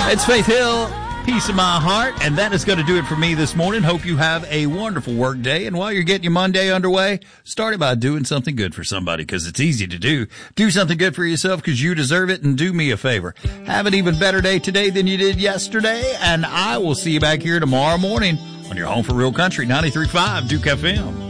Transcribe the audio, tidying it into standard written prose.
It's Faith Hill, Peace of My Heart, and that is going to do it for me this morning. Hope you have a wonderful work day, and while you're getting your Monday underway, start it by doing something good for somebody, because it's easy to do. Do something good for yourself because you deserve it, and do me a favor. Have an even better day today than you did yesterday, and I will see you back here tomorrow morning on your Home for Real Country, 93.5 Duke FM.